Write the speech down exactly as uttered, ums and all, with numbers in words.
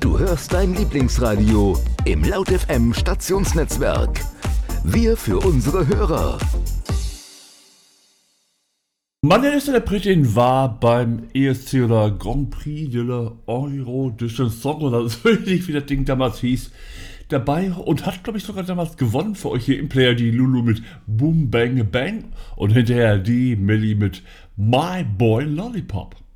Du hörst dein Lieblingsradio im Laut F M Stationsnetzwerk. Wir für unsere Hörer. Meine erste Interpretin war beim E S C oder Grand Prix de la Eurovision Song oder so ähnlich wie das Ding damals hieß, dabei und hat, glaube ich, sogar damals gewonnen für euch hier im Player, die Lulu mit Boom Bang Bang und hinterher die Millie mit My Boy Lollipop.